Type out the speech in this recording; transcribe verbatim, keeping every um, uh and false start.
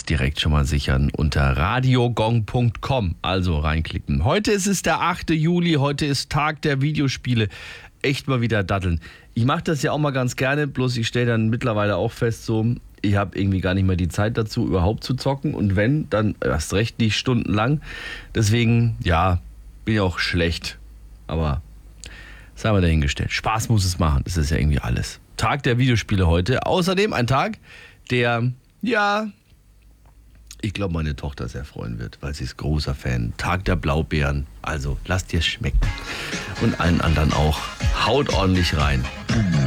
jetzt direkt schon mal sichern unter radiogong punkt com. Also reinklicken. Heute ist es der achte Juli, heute ist Tag der Videospiele. Echt mal wieder datteln. Ich mache das ja auch mal ganz gerne, bloß ich stelle dann mittlerweile auch fest, so, ich habe irgendwie gar nicht mehr die Zeit dazu, überhaupt zu zocken. Und wenn, dann erst recht nicht stundenlang. Deswegen, ja, bin ich auch schlecht. Aber sei mal dahingestellt. Spaß muss es machen, das ist ja irgendwie alles. Tag der Videospiele heute. Außerdem ein Tag, der, ja, ich glaube, meine Tochter sehr freuen wird, weil sie ist großer Fan. Tag der Blaubeeren. Also, lasst dir es schmecken. Und allen anderen auch. Haut ordentlich rein.